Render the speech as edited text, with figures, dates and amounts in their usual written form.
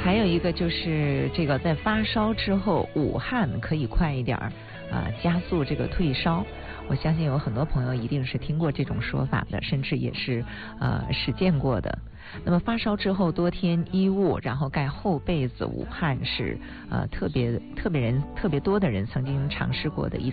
还有一个就是这个在发烧之后捂汗可以快一点加速这个退烧。我相信有很多朋友一定是听过这种说法的，甚至也是实践过的。那么发烧之后多添衣物，然后盖厚被子捂汗是特别多的人曾经尝试过的一